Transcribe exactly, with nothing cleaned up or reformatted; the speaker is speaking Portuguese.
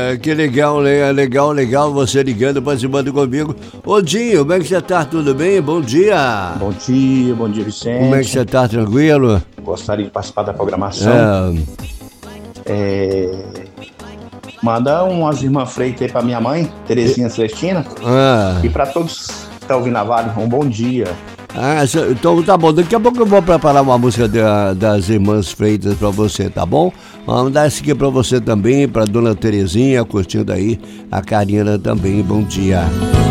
É, que legal, né? Legal, legal você ligando, participando comigo. Ô Dinho, como é que você tá? Tudo bem? Bom dia. Bom dia, bom dia, Vicente. Como é que você tá? Tranquilo? Gostaria de participar da programação. É... É... Mandar umas irmãs Freitas aí pra minha mãe, Terezinha Celestina. Ah. E pra todos que estão ouvindo a Vale, um bom dia. Ah, então tá bom. Daqui a pouco eu vou preparar uma música da, das Irmãs Freitas pra você, tá bom? Vamos dar essa aqui pra você também, pra dona Terezinha, curtindo aí, a Karina também. Bom dia.